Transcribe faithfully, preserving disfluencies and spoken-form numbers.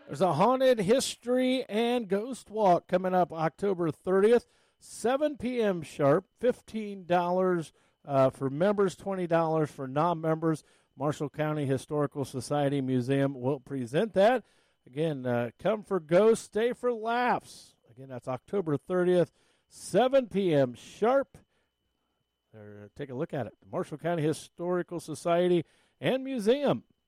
There's a haunted history and ghost walk coming up October thirtieth, seven p.m. sharp, fifteen dollars uh, for members, twenty dollars for non-members. Marshall County Historical Society Museum will present that. Again, uh, come for ghosts, stay for laughs. Again, that's October thirtieth, seven p.m. sharp. Or take a look at it. The Marshall County Historical Society and Museum.